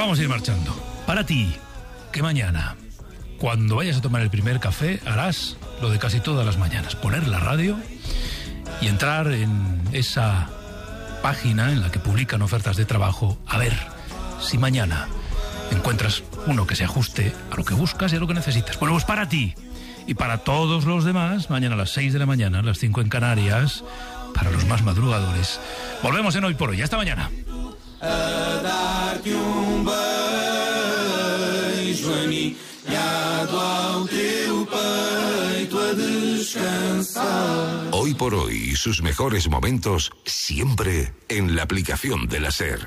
vamos a ir marchando. Para ti, que mañana, cuando vayas a tomar el primer café, harás lo de casi todas las mañanas: poner la radio y entrar en esa página en la que publican ofertas de trabajo, a ver si mañana encuentras uno que se ajuste a lo que buscas y a lo que necesitas. Bueno, pues para ti y para todos los demás, mañana a las 6 de la mañana, a las 5 en Canarias, para los más madrugadores. Volvemos en Hoy por Hoy. Hasta mañana. Hoy por Hoy, sus mejores momentos siempre en la aplicación de la SER.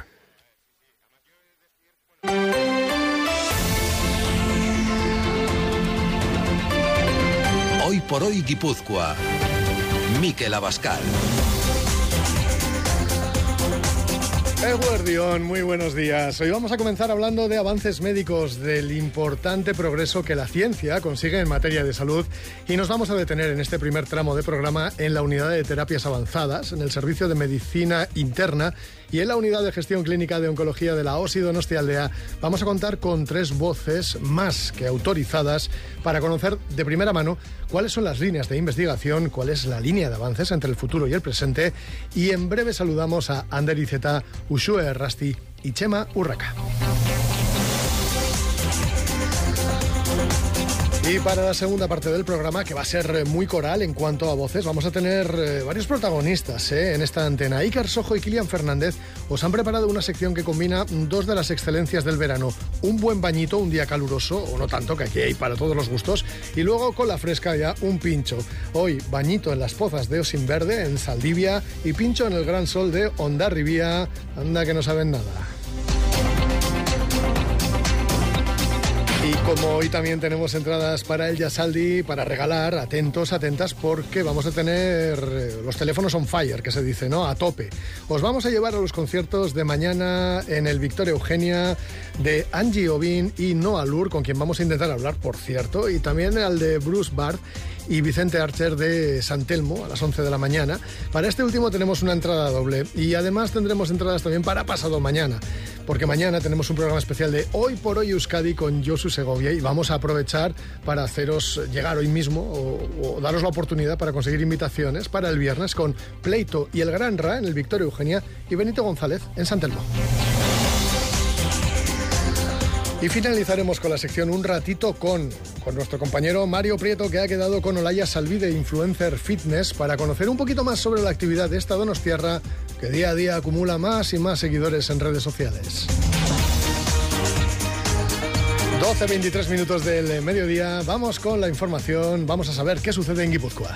Hoy por Hoy Guipúzcoa. Mikel Abascal. Eguerdión, muy buenos días. Hoy vamos a comenzar hablando de avances médicos, del importante progreso que la ciencia consigue en materia de salud, y nos vamos a detener en este primer tramo de programa en la unidad de terapias avanzadas, en el servicio de medicina interna y en la unidad de gestión clínica de oncología de la OSI Donostialdea. Vamos a contar con 3 voces más que autorizadas para conocer de primera mano cuáles son las líneas de investigación, cuál es la línea de avances entre el futuro y el presente, y en breve saludamos a Ander Iceta, Uxue Errasti y Chema Urraca. Y para la segunda parte del programa, que va a ser muy coral en cuanto a voces, vamos a tener varios protagonistas en esta antena. Iker Sojo y Kilian Fernández os han preparado una sección que combina 2 de las excelencias del verano: un buen bañito, un día caluroso, o no tanto, que aquí hay para todos los gustos, y luego con la fresca ya un pincho. Hoy, bañito en las pozas de Osinverde, en Saldivia, y pincho en el gran sol de Hondarribía. Anda que no saben nada. Y como hoy también tenemos entradas para el Yasaldi para regalar, atentos, atentas, porque vamos a tener los teléfonos on fire, que se dice, ¿no? A tope. Os vamos a llevar a los conciertos de mañana en el Victoria Eugenia de Angie Ovin y Noah Lur, con quien vamos a intentar hablar, por cierto, y también al de Bruce Bart y Vicente Archer de San Telmo a las 11 de la mañana. Para este último tenemos una entrada doble, y además tendremos entradas también para pasado mañana, porque mañana tenemos un programa especial de Hoy por Hoy Euskadi con Josu Segovia, y vamos a aprovechar para haceros llegar hoy mismo o daros la oportunidad para conseguir invitaciones para el viernes con Pleito y el Gran Ra en el Victoria Eugenia y Benito González en San Telmo. Y finalizaremos con la sección Un Ratito con nuestro compañero Mario Prieto, que ha quedado con Olaya Salví de Influencer Fitness para conocer un poquito más sobre la actividad de esta donostiarra, que día a día acumula más y más seguidores en redes sociales. 12:23 minutos del mediodía, vamos con la información, vamos a saber qué sucede en Guipúzcoa.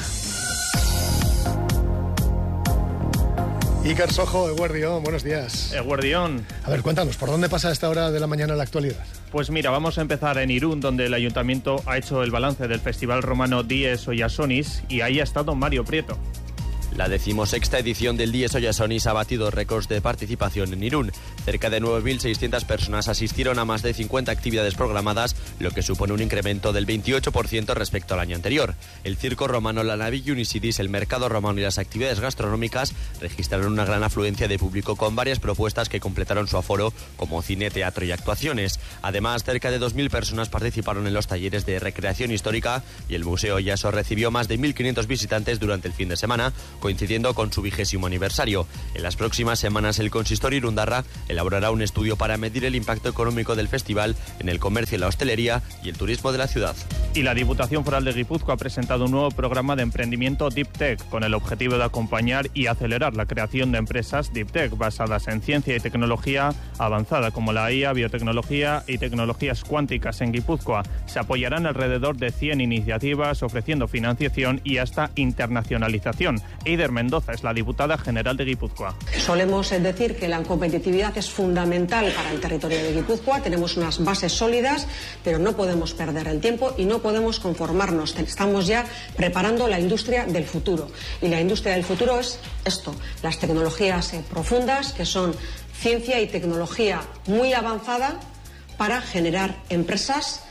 Iker Sojo, Eguerdión, buenos días. Eguerdión. A ver, cuéntanos, ¿por dónde pasa a esta hora de la mañana la actualidad? Pues mira, vamos a empezar en Irún, donde el ayuntamiento ha hecho el balance del Festival Romano Dies Oyasonis, y ahí ha estado Mario Prieto. La 16ª edición del Dies Oyasonis ha batido récords de participación en Irún. Cerca de 9.600 personas asistieron a más de 50 actividades programadas, lo que supone un incremento del 28% respecto al año anterior. El circo romano, la Navilla Unisidis, el mercado romano y las actividades gastronómicas registraron una gran afluencia de público, con varias propuestas que completaron su aforo, como cine, teatro y actuaciones. Además, cerca de 2.000 personas participaron en los talleres de recreación histórica, y el Museo Oyaso recibió más de 1.500 visitantes durante el fin de semana, coincidiendo con su 20º aniversario. En las próximas semanas, el consistorio irundarra elaborará un estudio para medir el impacto económico del festival en el comercio, la hostelería y el turismo de la ciudad. Y la Diputación Foral de Guipúzcoa ha presentado un nuevo programa de emprendimiento Deep Tech, con el objetivo de acompañar y acelerar la creación de empresas Deep Tech basadas en ciencia y tecnología avanzada, como la IA, biotecnología y tecnologías cuánticas en Guipúzcoa. Se apoyarán alrededor de 100 iniciativas, ofreciendo financiación y hasta internacionalización. Eider Mendoza es la diputada general de Guipúzcoa. Solemos decir que la competitividad es fundamental para el territorio de Guipúzcoa. Tenemos unas bases sólidas, pero no podemos perder el tiempo y no podemos conformarnos. Estamos ya preparando la industria del futuro. Y la industria del futuro es esto, las tecnologías profundas, que son ciencia y tecnología muy avanzada para generar empresas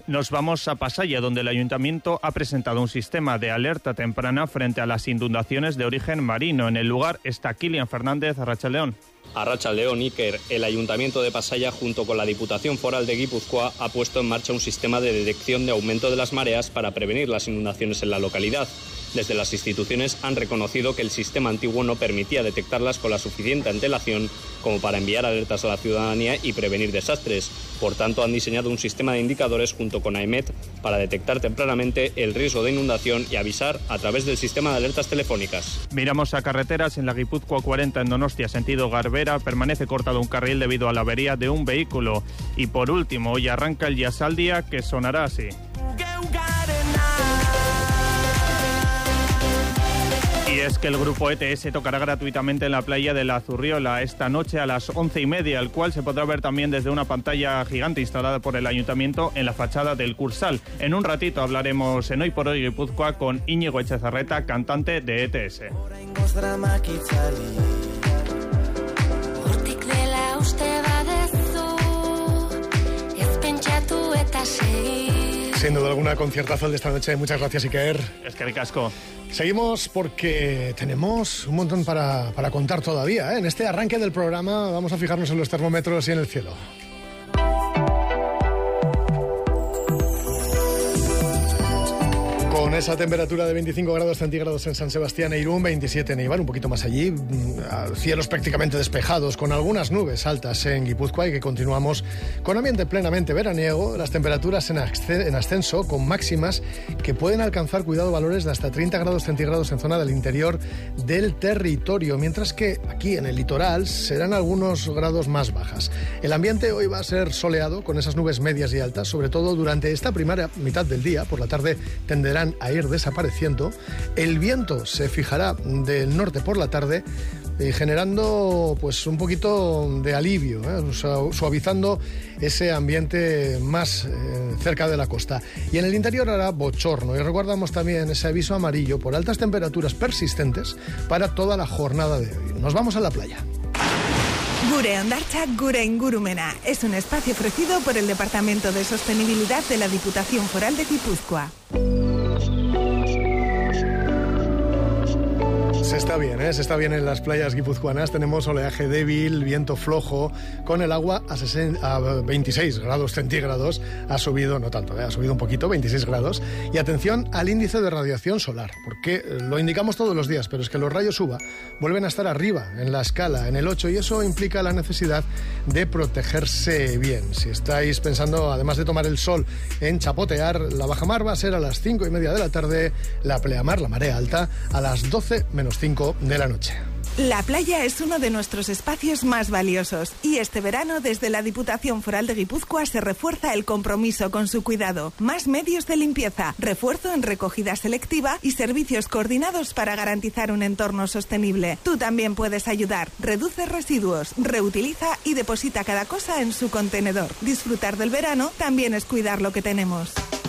Nos vamos a Pasaya, donde el Ayuntamiento ha presentado un sistema de alerta temprana frente a las inundaciones de origen marino. En el lugar está Kilian Fernández, arratsaldeon. Arratsaldeon, Iker. El Ayuntamiento de Pasaya, junto con la Diputación Foral de Guipúzcoa, ha puesto en marcha un sistema de detección de aumento de las mareas para prevenir las inundaciones en la localidad. Desde las instituciones han reconocido que el sistema antiguo no permitía detectarlas con la suficiente antelación como para enviar alertas a la ciudadanía y prevenir desastres. Por tanto, han diseñado un sistema de indicadores junto con AEMET para detectar tempranamente el riesgo de inundación y avisar a través del sistema de alertas telefónicas. Miramos a carreteras. En la Guipúzcoa 40 en Donostia, sentido Garbera, permanece cortado un carril debido a la avería de un vehículo. Y por último, hoy arranca el Yasaldia, que sonará así. Y es que el grupo ETS tocará gratuitamente en la playa de la Zurriola esta noche a las 11:30, el cual se podrá ver también desde una pantalla gigante instalada por el Ayuntamiento en la fachada del Cursal. En un ratito hablaremos en Hoy por Hoy Guipúzcoa con Íñigo Echezarreta, cantante de ETS. Sin duda alguna, conciertazo el de esta noche. Muchas gracias, Iker. Es que ricasco. Seguimos porque tenemos un montón para contar todavía, ¿eh? En este arranque del programa vamos a fijarnos en los termómetros y en el cielo. Con esa temperatura de 25 grados centígrados en San Sebastián e Irún, 27 en Eibar, un poquito más allí, cielos prácticamente despejados, con algunas nubes altas en Guipúzcoa, y que continuamos con ambiente plenamente veraniego, las temperaturas en ascenso, con máximas que pueden alcanzar, cuidado, valores de hasta 30 grados centígrados en zona del interior del territorio, mientras que aquí en el litoral serán algunos grados más bajas. El ambiente hoy va a ser soleado, con esas nubes medias y altas, sobre todo durante esta primera mitad del día. Por la tarde tenderán a ir desapareciendo. El viento se fijará del norte por la tarde, generando pues un poquito de alivio, suavizando ese ambiente más cerca de la costa. Y en el interior hará bochorno. Y recordamos también ese aviso amarillo por altas temperaturas persistentes para toda la jornada de hoy. Nos vamos a la playa. Gure Hondartza, Gure Ingurumena. Es un espacio ofrecido por el Departamento de Sostenibilidad de la Diputación Foral de Guipúzcoa. Se está bien en las playas guipuzcoanas. Tenemos oleaje débil, viento flojo, con el agua a 26 grados centígrados. Ha subido, no tanto, ha subido un poquito, 26 grados. Y atención al índice de radiación solar, porque lo indicamos todos los días, pero es que los rayos UVA vuelven a estar arriba en la escala, en el 8, y eso implica la necesidad de protegerse bien. Si estáis pensando, además de tomar el sol, en chapotear, la bajamar va a ser a las 5:30 de la tarde, la pleamar, la marea alta, a las 12 menos 5 de la noche. La playa es uno de nuestros espacios más valiosos y este verano desde la Diputación Foral de Guipúzcoa se refuerza el compromiso con su cuidado. Más medios de limpieza, refuerzo en recogida selectiva y servicios coordinados para garantizar un entorno sostenible. Tú también puedes ayudar. Reduce residuos, reutiliza y deposita cada cosa en su contenedor. Disfrutar del verano también es cuidar lo que tenemos.